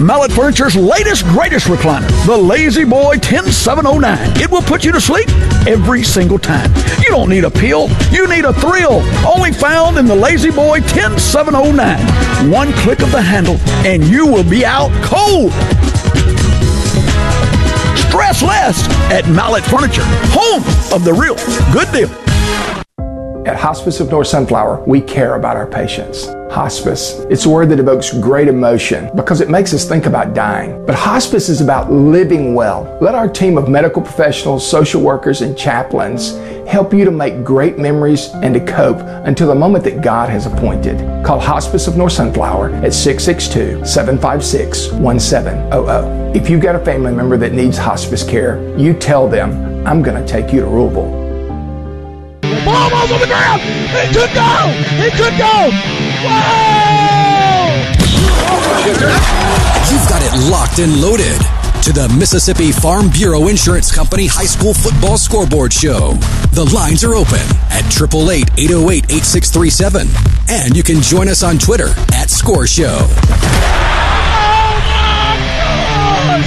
Mallet Furniture's latest, greatest recliner, the Lazy Boy 10709. It will put you to sleep every single time. You don't need a pill. You need a thrill. Only found in the Lazy Boy 10709. One click of the handle, and you will be out cold. Stress less at Mallet Furniture, home of the real good deal. At Hospice of North Sunflower, we care about our patients. Hospice, it's a word that evokes great emotion because it makes us think about dying. But hospice is about living well. Let our team of medical professionals, social workers, and chaplains help you to make great memories and to cope until the moment that God has appointed. Call Hospice of North Sunflower at 662-756-1700. If you've got a family member that needs hospice care, you tell them, I'm going to take you to Louisville. Ball on the ground. It could go. It could go. Whoa! You've got it locked and loaded to the Mississippi Farm Bureau Insurance Company High School Football Scoreboard Show. The lines are open at 888-808-8637. And you can join us on Twitter at Score Show. Oh, my God!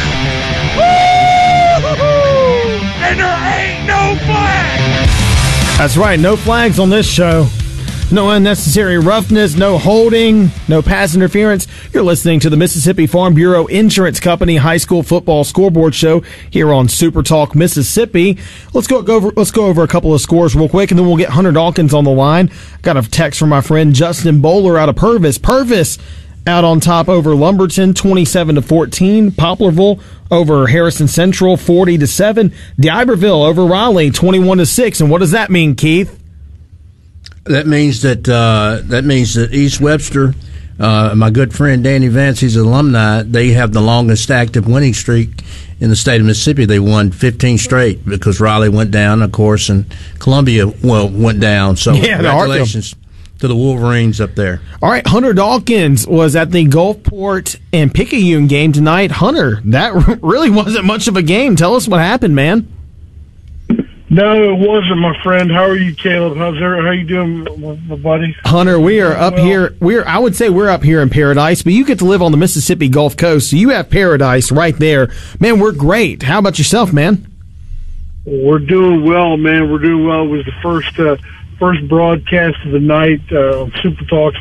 Woo! And there ain't no flag! That's right, no flags on this show. No unnecessary roughness, no holding, no pass interference. You're listening to the Mississippi Farm Bureau Insurance Company High School Football Scoreboard Show here on Super Talk Mississippi. Let's go over a couple of scores real quick, and then we'll get Hunter Dawkins on the line. Got a text from my friend Justin Bowler out of Purvis. Purvis out on top over Lumberton, 27-14. Poplarville over Harrison Central, 40-7. D'Iberville over Raleigh, 21-6. And what does that mean, Keith? That means that East Webster, my good friend Danny Vance, he's an alumni. They have the longest active winning streak in the state of Mississippi. They won 15 straight because Raleigh went down, of course, and Columbia went down. So congratulations to the Wolverines up there. All right, Hunter Dawkins was at the Gulfport and Picayune game tonight. Hunter, that really wasn't much of a game. Tell us what happened, man. No, it wasn't, my friend. How are you, Caleb? How you doing, my buddy? Hunter, we are up here. I would say we're up here in paradise, but you get to live on the Mississippi Gulf Coast, so you have paradise right there. Man, we're great. How about yourself, man? We're doing well, man. We're doing well. It was the first broadcast of the night on Super Talks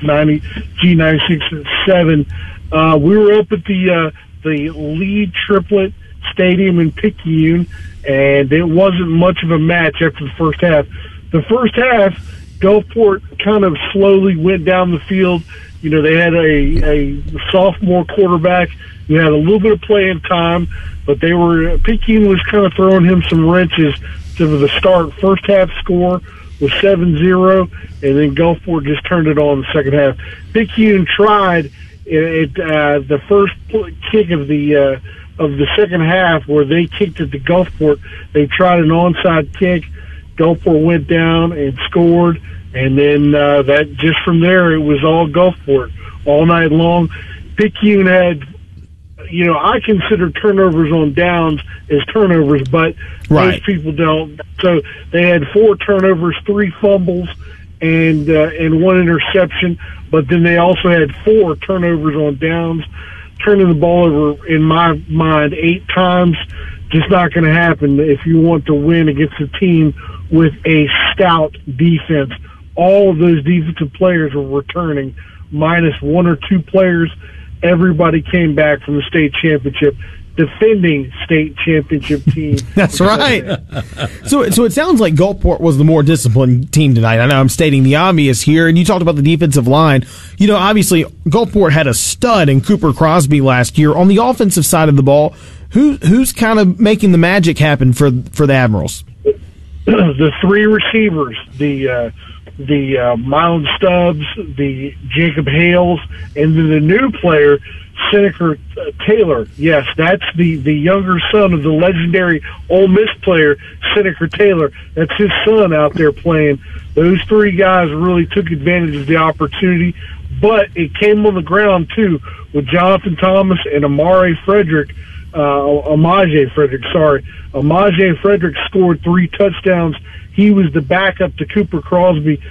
G96.7. We were up at the Lee Triplet Stadium in Picayune, and it wasn't much of a match after the first half. The first half, Gulfport kind of slowly went down the field. You know, they had a sophomore quarterback who had a little bit of playing time, but Picayune was kind of throwing him some wrenches to the start. First half score was 7-0, and then Gulfport just turned it on in the second half. Picayune tried the first kick of the second half where they kicked it to Gulfport. They tried an onside kick. Gulfport went down and scored, and then that just from there it was all Gulfport all night long. Picayune had, I consider turnovers on downs as turnovers, but most people don't. So they had 4 turnovers, 3 fumbles, and 1 interception. But then they also had 4 turnovers on downs, turning the ball over, in my mind, 8 times. Just not going to happen if you want to win against a team with a stout defense. All of those defensive players were returning, minus 1 or 2 players. Everybody came back from the state championship, defending state championship team. That's right. So it sounds like Gulfport was the more disciplined team tonight. I know I'm stating the obvious here, and you talked about the defensive line. Obviously, Gulfport had a stud in Cooper Crosby last year. On the offensive side of the ball, who's kind of making the magic happen for the Admirals? The 3 receivers, the Milan Stubbs, the Jacob Hales, and then the new player, Seneca Taylor. Yes, that's the younger son of the legendary Ole Miss player, Seneca Taylor. That's his son out there playing. Those 3 guys really took advantage of the opportunity, but it came on the ground, too, with Jonathan Thomas and Amaje Frederick. Amaje Frederick scored 3 touchdowns. He was the backup to Cooper Crosby